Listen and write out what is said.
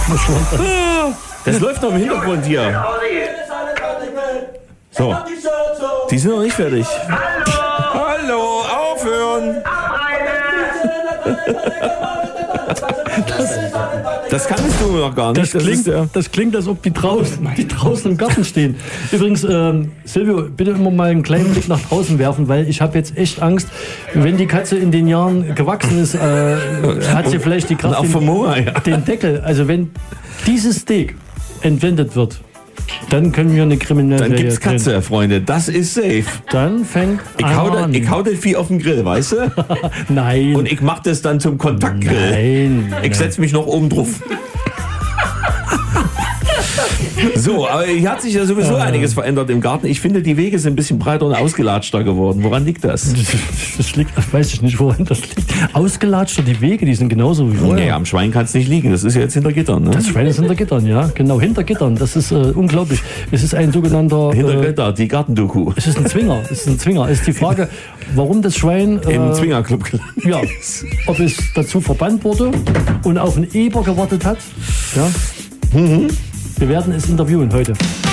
Das läuft noch im Hintergrund hier. So. Die sind noch nicht fertig. Hallo, aufhören! Das kannst du noch gar nicht. Das klingt, als ob die draußen im Garten stehen. Übrigens, Silvio, bitte immer mal einen kleinen Blick nach draußen werfen, weil ich habe jetzt echt Angst, wenn die Katze in den Jahren gewachsen ist, hat sie vielleicht die Kraft, den Deckel. Also wenn dieses Steak entwendet wird, dann können wir eine kriminelle Dann gibt's Katze, Freunde. Das ist safe. Dann fängt Ich hau das Vieh auf den Grill, weißt du? Nein. Und ich mach das dann zum Kontaktgrill. Nein. Ich setz mich noch oben drauf. So, aber hier hat sich ja sowieso einiges verändert im Garten. Ich finde, die Wege sind ein bisschen breiter und ausgelatschter geworden. Woran liegt das? Das liegt, weiß ich nicht, woran das liegt. Ausgelatschter, die Wege, die sind genauso wie vorher. Nee, am Schwein kann es nicht liegen. Das ist ja jetzt hinter Gittern. Ne? Das Schwein ist hinter Gittern, ja. Genau, hinter Gittern. Das ist unglaublich. Es ist ein sogenannter... Hinter Gitter, die Gartendoku. Es ist ein Zwinger. Es ist die Frage, warum das Schwein... Im Zwingerclub gelandet. Ja, ob es dazu verbannt wurde und auf einen Eber gewartet hat. Ja. Wir werden es interviewen heute.